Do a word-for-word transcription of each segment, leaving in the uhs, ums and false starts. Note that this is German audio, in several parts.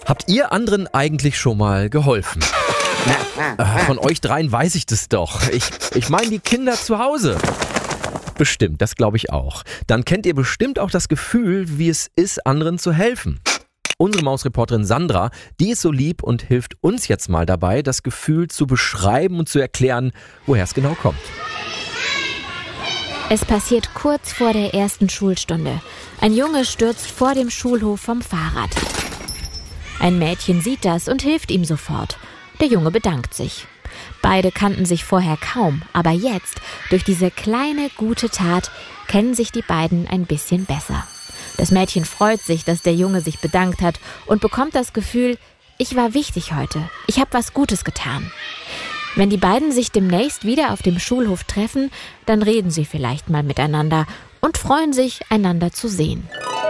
Habt ihr anderen eigentlich schon mal geholfen? Äh, von euch dreien weiß ich das doch. Ich, ich meine die Kinder zu Hause. Bestimmt, das glaube ich auch. Dann kennt ihr bestimmt auch das Gefühl, wie es ist, anderen zu helfen. Unsere Mausreporterin Sandra, die ist so lieb und hilft uns jetzt mal dabei, das Gefühl zu beschreiben und zu erklären, woher es genau kommt. Es passiert kurz vor der ersten Schulstunde. Ein Junge stürzt vor dem Schulhof vom Fahrrad. Ein Mädchen sieht das und hilft ihm sofort. Der Junge bedankt sich. Beide kannten sich vorher kaum, aber jetzt, durch diese kleine, gute Tat, kennen sich die beiden ein bisschen besser. Das Mädchen freut sich, dass der Junge sich bedankt hat und bekommt das Gefühl, ich war wichtig heute, ich habe was Gutes getan. Wenn die beiden sich demnächst wieder auf dem Schulhof treffen, dann reden sie vielleicht mal miteinander und freuen sich, einander zu sehen.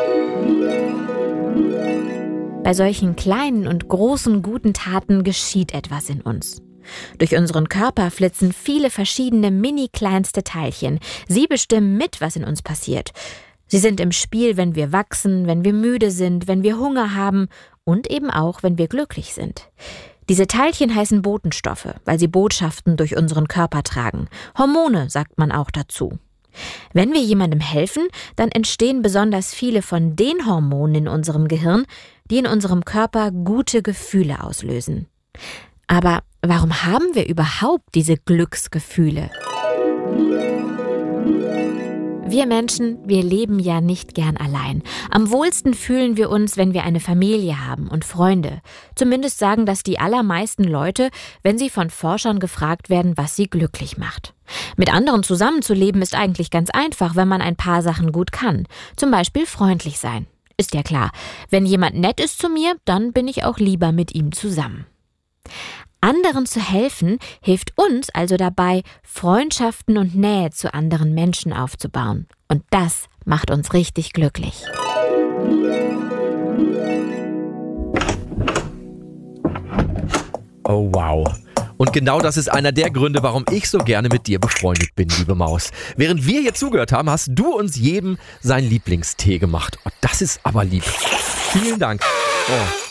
Bei solchen kleinen und großen guten Taten geschieht etwas in uns. Durch unseren Körper flitzen viele verschiedene mini-kleinste Teilchen. Sie bestimmen mit, was in uns passiert. Sie sind im Spiel, wenn wir wachsen, wenn wir müde sind, wenn wir Hunger haben und eben auch, wenn wir glücklich sind. Diese Teilchen heißen Botenstoffe, weil sie Botschaften durch unseren Körper tragen. Hormone sagt man auch dazu. Wenn wir jemandem helfen, dann entstehen besonders viele von den Hormonen in unserem Gehirn, die in unserem Körper gute Gefühle auslösen. Aber warum haben wir überhaupt diese Glücksgefühle? Wir Menschen, wir leben ja nicht gern allein. Am wohlsten fühlen wir uns, wenn wir eine Familie haben und Freunde. Zumindest sagen das die allermeisten Leute, wenn sie von Forschern gefragt werden, was sie glücklich macht. Mit anderen zusammenzuleben ist eigentlich ganz einfach, wenn man ein paar Sachen gut kann. Zum Beispiel freundlich sein. Ist ja klar, wenn jemand nett ist zu mir, dann bin ich auch lieber mit ihm zusammen. Anderen zu helfen, hilft uns also dabei, Freundschaften und Nähe zu anderen Menschen aufzubauen. Und das macht uns richtig glücklich. Oh wow. Und genau das ist einer der Gründe, warum ich so gerne mit dir befreundet bin, liebe Maus. Während wir hier zugehört haben, hast du uns jedem seinen Lieblingstee gemacht. Oh, das ist aber lieb. Vielen Dank. Oh.